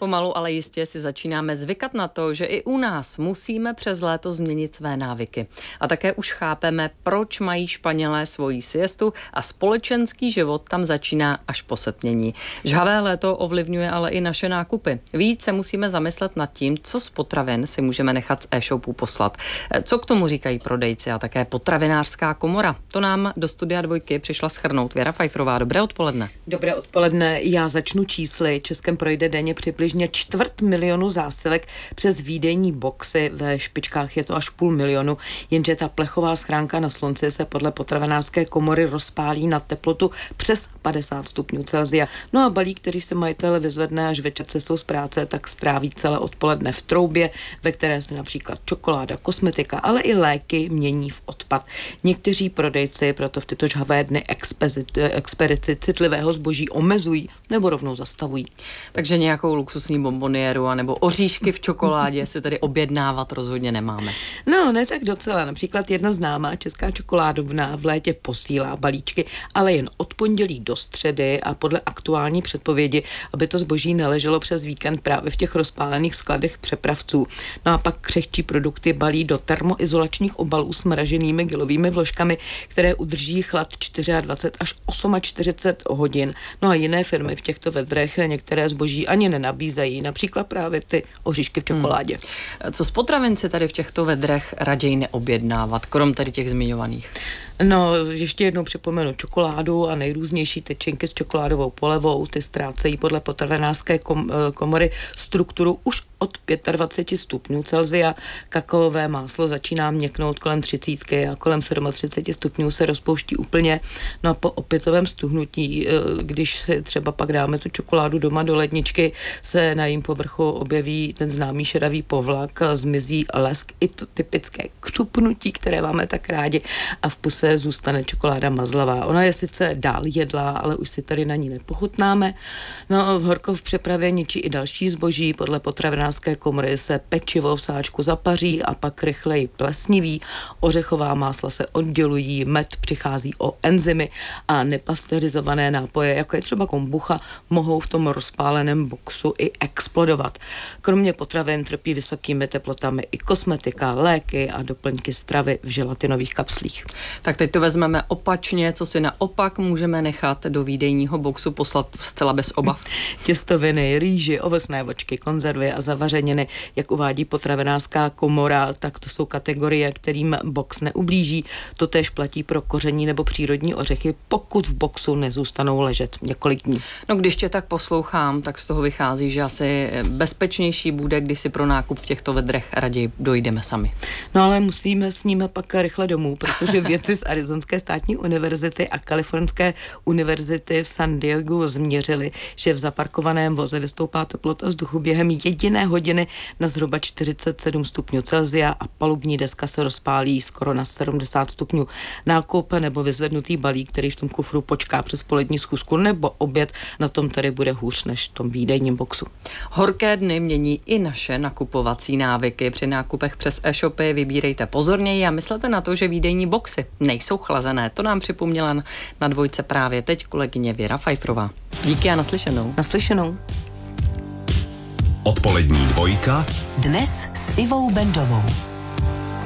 Pomalu, ale jistě si začínáme zvykat na to, že i u nás musíme přes léto změnit své návyky. A také už chápeme, proč mají Španělé svoji siestu a společenský život tam začíná až po setmění. Žhavé léto ovlivňuje ale i naše nákupy. Víc se musíme zamyslet nad tím, co z potravin si můžeme nechat z e-shopu poslat. Co k tomu říkají prodejci a také potravinářská komora. To nám do studia Dvojky přišla shrnout Věra Fajfrová. Dobré odpoledne. Dobré odpoledne. Já začnu čísly. Českem projde denně přibližně 250 000 zásilek přes výdejní boxy. Ve špičkách je to až 500 000, jenže ta plechová schránka na slunci se podle potravinářské komory rozpálí na teplotu přes 50 stupňů Celsia. No a balík, který se majitel vyzvedne až večer cestou z práce, tak stráví celé odpoledne v troubě, ve které se například čokoláda, kosmetika, ale i léky mění v odpad. Někteří prodejci proto v tyto žhavé dny expedici citlivého zboží omezují nebo rovnou zastavují. Takže nějakou luxusní bomboniéru anebo oříšky v čokoládě si tedy objednávat rozhodně nemáme. No, ne tak docela. Například jedna známá česká čokoládovna v létě posílá balíčky, ale jen od pondělí do středy a podle aktuální předpovědi, aby to zboží neleželo přes víkend právě v těch rozpálených skladech přepravců. No a pak křehčí produkty balí do termoizolačních obalů s mraženými gelovými vložkami, které udrží chlad 24 až 48 hodin. No a jiné firmy v těchto vedrech některé zboží ani nenabízejí, například právě ty oříšky v čokoládě. Co z potravin si tady v těchto vedrech raději neobjednávat, krom tady těch zmiňovaných? No, ještě jednou připomenu čokoládu a nejrůznější tyčinky s čokoládovou polevou, ty ztrácejí podle potravinářské komory strukturu už od 25 stupňů Celsia. Kakaové máslo začíná měknout kolem 30 a kolem 37 stupňů se rozpouští úplně. No a po opětovém stuhnutí, když si třeba pak dáme tu čokoládu doma do ledničky, se na jím povrchu objeví ten známý šedavý povlak, zmizí lesk i to typické křupnutí, které máme tak rádi a v puse zůstane čokoláda mazlavá. Ona je sice dál jedlá, ale už si tady na ní nepochutnáme. No, horko v přepravě ničí i další zboží. Podle potravinářské komory se pečivo v sáčku zapaří a pak rychleji plesniví. Ořechová másla se oddělují, med přichází o enzymy a nepasterizované nápoje, jako je třeba kombucha, mohou v tom rozpáleném boxu i explodovat. Kromě potravin trpí vysokými teplotami i kosmetika, léky a doplňky stravy v želatinových kapslích. Tak teď to vezmeme opačně, co si naopak můžeme nechat do výdejního boxu poslat zcela bez obav. Těstoviny, rýži, ovocné vočky, konzervy a zavařeniny, jak uvádí potravinářská komora, tak to jsou kategorie, kterým box neublíží. To též platí pro koření nebo přírodní ořechy, pokud v boxu nezůstanou ležet několik dní. No, když tě tak poslouchám, tak z toho vychází, že asi bezpečnější bude, když si pro nákup v těchto vedrech raději dojdeme sami. No ale musíme s nimi pak rychle domů, protože vědci z Arizonské státní univerzity a Kalifornské univerzity v San Diegu změřili, že v zaparkovaném voze vystoupá teplota vzduchu během jediné hodiny na zhruba 47 stupňů Celsia a palubní deska se rozpálí skoro na 70 stupňů. Nákup nebo vyzvednutý balík, který v tom kufru počká přes polední schůzku nebo oběd, na tom tady bude hůř než v tom výdejním boxu. Horké dny mění i naše nakupovací návyky. Při nákupech přes e-shopy vybírejte pozorněji a myslete na to, že výdejní boxy nejsou chlazené. To nám připomněla na Dvojce právě teď kolegyně Věra Fajfrová. Díky a naslyšenou. Naslyšenou. Odpolední Dvojka. Dnes s Ivou Bendovou.